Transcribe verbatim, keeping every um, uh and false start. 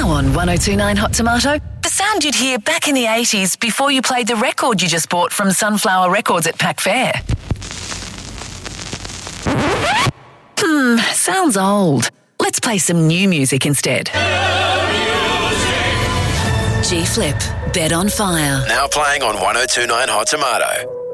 Now on one oh two point nine Hot Tomato, the sound you'd hear back in the eighties before you played the record you just bought from Sunflower Records at Pack Fair. Hmm, sounds old. Let's play some new music instead. G-Flip, Bed on Fire. Now playing on one oh two point nine Hot Tomato.